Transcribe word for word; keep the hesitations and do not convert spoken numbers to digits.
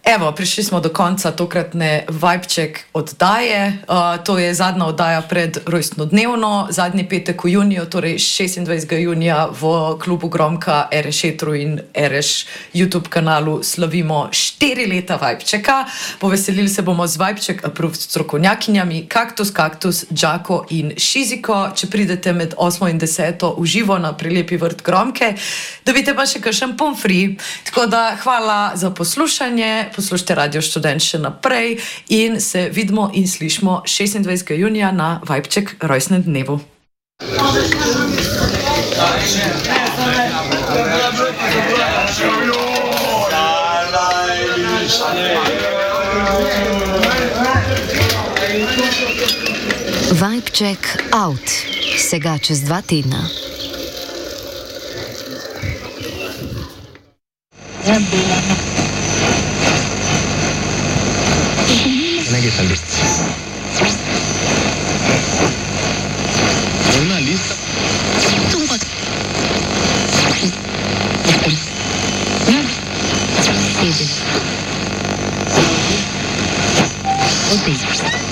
Evo, prišli smo do konca tokratne Vibeček oddaje. Uh, to je zadnja oddaja pred rojstnodnevno, zadnji petek v juniju, torej šestindvajsetega junija v klubu Gromka, Ereš Etru in Ereš YouTube kanalu slavimo štiri leta Vibečeka. Poveselili se bomo z Vibeček approved strokovnjakinjami Kaktus, Kaktus, Džako in Šiziko. Če pridete med osmo in deseto v živo na prelepi vrt Gromke, dobite pa še kakšen pomfri. Tako da hvala za poslušanje. Poslušajte Radio Študent še naprej in se vidimo in slišimo šestindvajsetega junija na Vibeček rojstnem dnevu. Vibeček out. Vsega čez dva tedna. Questa lista. Una lista. Sede. Odeio.